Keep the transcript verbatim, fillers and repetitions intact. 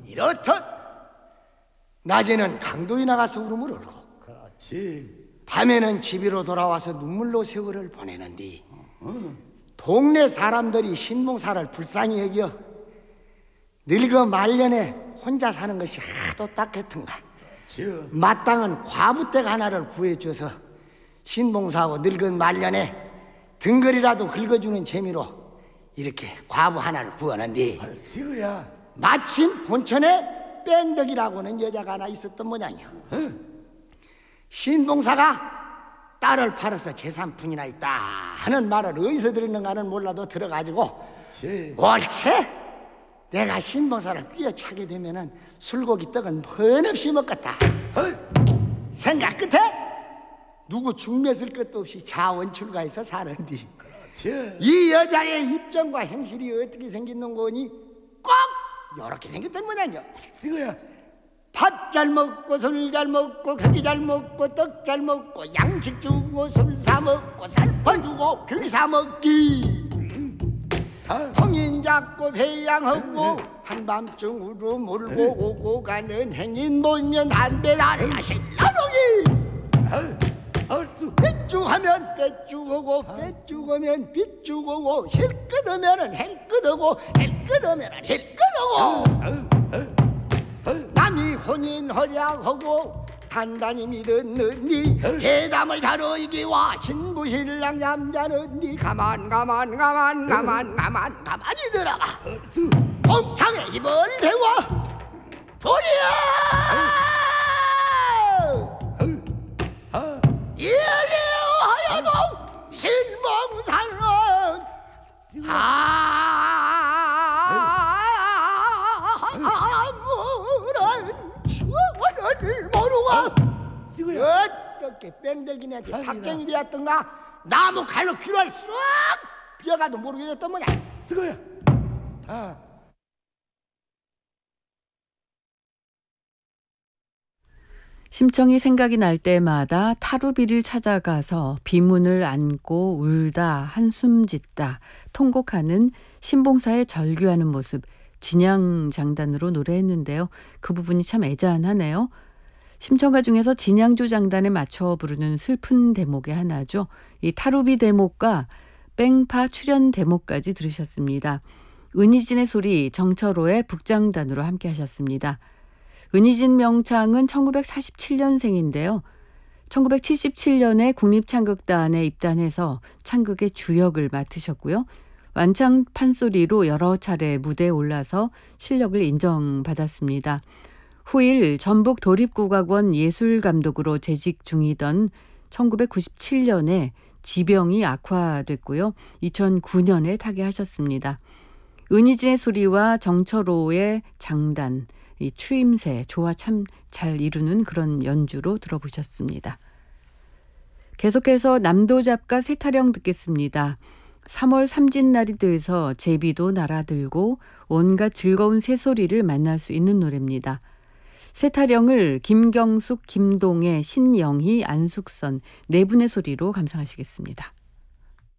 이렇듯 낮에는 강도에 나가서 울음을 울고 그렇지. 밤에는 집으로 돌아와서 눈물로 세월을 보내는디 동네 사람들이 신봉사를 불쌍히 여겨 늙어 말년에 혼자 사는 것이 하도 딱했던가. 마땅한 과부댁 하나를 구해줘서 신봉사하고 늙은 말년에 등거리라도 긁어주는 재미로 이렇게 과부 하나를 구하는데 벌써야. 마침 본천에 뺑덕이라고는 여자가 하나 있었던 모양이야. 어? 신봉사가 딸을 팔아서 재산푼이나 있다 하는 말을 어디서 들었는가는 몰라도 들어가지고 제. 옳지 내가 신봉사를 꿰어차게 되면은 술고기 떡은 번없이 먹겠다. 어? 생각 끝에 누구 중매쓸 것도 없이 자원출가해서 사는디 그렇지. 이 여자의 입장과 행실이 어떻게 생긴 거니 꼭 이렇게 생겼던 모양이야. 지구야. 밥 잘 먹고 술 잘 먹고 고기 잘 먹고 떡 잘 먹고 양식 주고 술 사 먹고 살퍼 주고 고기 사 먹기 통인 잡고 배양하고 한밤중으로 몰고 오고 가는 행인 보면 담배 달아 신라롱이 빗죽하면 뺏죽하고 뺏죽하면 빗죽하고 힐끗하면 힐끗하고 힐끗하면 힐끗하고 남이 혼인 허락하고 단단히 믿었는 니 회담을 다루기와 신부신랑 남자는 니 가만 가만 가만 가만 가만 가만히 들어가 봉창에 힘을 대와 보리야 이리하여도 신봉사는 아무런 추억을 모르고 어떻게 뺑덕이네한테 탁쟁이 되었던가 나무 칼로 귀를 쏙 뼈가도 모르게 됐던 뭐냐. 지구야. 다. 심청이 생각이 날 때마다 타루비를 찾아가서 비문을 안고 울다 한숨 짓다 통곡하는 신봉사의 절규하는 모습 진양장단으로 노래했는데요. 그 부분이 참 애잔하네요. 심청가 중에서 진양조 장단에 맞춰 부르는 슬픈 대목의 하나죠. 이 타루비 대목과 뺑파 출연 대목까지 들으셨습니다. 은희진의 소리 정철호의 북장단으로 함께 하셨습니다. 은희진 명창은 천구백사십칠 년생인데요. 천구백칠십칠 년에 국립창극단에 입단해서 창극의 주역을 맡으셨고요. 완창 판소리로 여러 차례 무대에 올라서 실력을 인정받았습니다. 후일 전북 도립국악원 예술감독으로 재직 중이던 천구백구십칠 년에 지병이 악화됐고요. 이천구 년에 타계하셨습니다. 은희진의 소리와 정철호의 장단, 이 추임새, 조화 참 잘 이루는 그런 연주로 들어보셨습니다. 계속해서 남도잡가 세타령 듣겠습니다. 삼월 삼진날이 돼서 제비도 날아들고 온갖 즐거운 새소리를 만날 수 있는 노래입니다. 세타령을 김경숙, 김동애, 신영희, 안숙선 네 분의 소리로 감상하시겠습니다.